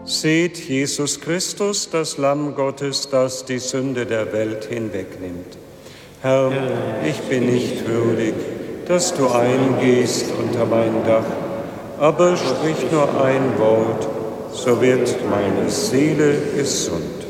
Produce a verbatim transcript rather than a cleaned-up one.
Seht Jesus Christus, das Lamm Gottes, das die Sünde der Welt hinwegnimmt. Herr, ich bin nicht würdig, dass du eingehst unter mein Dach, aber sprich nur ein Wort, so wird meine Seele gesund.